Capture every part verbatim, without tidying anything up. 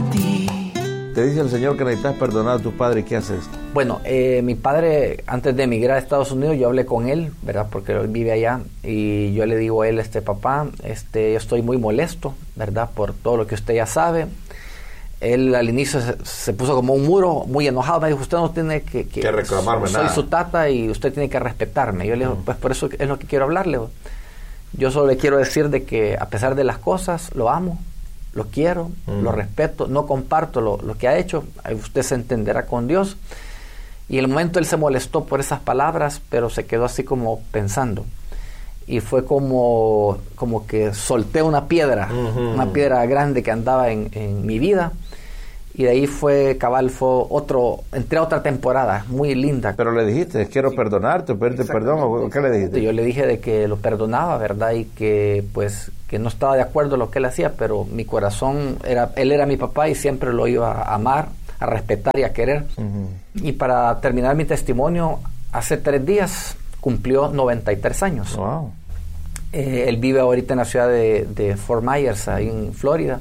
ti. Te dice el Señor que necesitas perdonar a tus padres, ¿qué haces? Bueno, eh, mi padre, antes de emigrar a Estados Unidos, yo hablé con él, ¿verdad? Porque él vive allá, y yo le digo a él, este papá, este, yo estoy muy molesto, ¿verdad? Por todo lo que usted ya sabe. Él al inicio se, se puso como un muro, muy enojado, me dijo, usted no tiene que... Que, que reclamarme soy nada. Soy su tata y usted tiene que respetarme. Yo le digo, mm. pues por eso es lo que quiero hablarle. Yo solo le quiero decir de que a pesar de las cosas, lo amo, lo quiero, mm. lo respeto, no comparto lo, lo que ha hecho, usted se entenderá con Dios. Y en el momento él se molestó por esas palabras, pero se quedó así como pensando. Y fue como, como que solté una piedra, uh-huh. una piedra grande que andaba en, en mi vida. Y de ahí fue, cabal, fue otro, entré a otra temporada, muy linda. Pero le dijiste, quiero sí. perdonarte, pedirte perdón, ¿o qué le dijiste? Yo le dije de que lo perdonaba, ¿verdad? Y que pues que no estaba de acuerdo en lo que él hacía, pero mi corazón, era él era mi papá y siempre lo iba a amar, a respetar y a querer. Uh-huh. Y para terminar mi testimonio, hace tres días cumplió noventa y tres años. Wow. Eh, él vive ahorita en la ciudad de, de Fort Myers, ahí en Florida.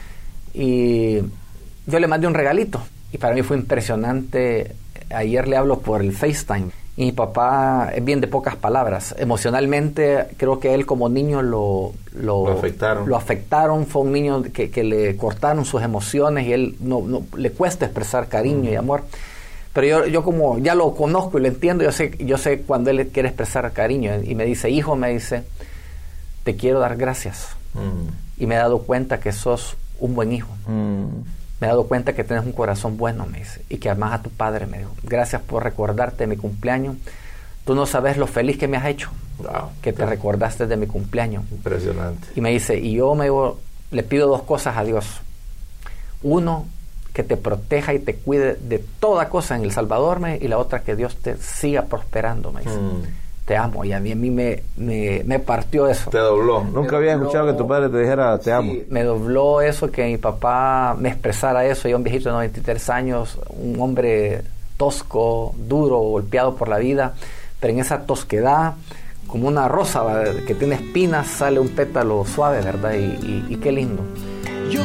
Y yo le mandé un regalito y para mí fue impresionante. Ayer le hablo por el FaceTime y mi papá es bien de pocas palabras. Emocionalmente creo que él como niño lo, lo, lo afectaron. Lo afectaron. Fue un niño que, que le cortaron sus emociones y él no, no le cuesta expresar cariño mm. y amor. Pero yo, yo como ya lo conozco y lo entiendo, yo sé, yo sé cuando él quiere expresar cariño y me dice, hijo, me dice, te quiero dar gracias. Mm. Y me he dado cuenta que sos un buen hijo. Mm. Me he dado cuenta que tienes un corazón bueno, me dice, y que amas a tu padre, me dijo. Gracias por recordarte de mi cumpleaños. Tú no sabes lo feliz que me has hecho, wow, que te recordaste de mi cumpleaños. Impresionante. Y me dice, y yo me digo, le pido dos cosas a Dios. Uno, que te proteja y te cuide de toda cosa en El Salvador, me, y la otra, que Dios te siga prosperando, me dice. Mm. Te amo. Y a mí, a mí me, me, me partió eso. Te dobló. Nunca había escuchado que tu padre te dijera te amo. Sí, me dobló eso, que mi papá me expresara eso. Yo, un viejito de noventa y tres años, un hombre tosco, duro, golpeado por la vida, pero en esa tosquedad, como una rosa, ¿verdad?, que tiene espinas, sale un pétalo suave, ¿verdad? Y, y, y qué lindo.